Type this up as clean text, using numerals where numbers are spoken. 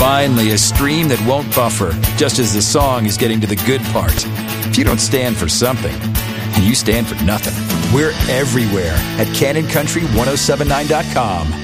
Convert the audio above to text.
Finally, a stream that won't buffer, just as the song is getting to the good part. If you don't stand for something, you stand for nothing. We're everywhere at CannonCountry1079.com.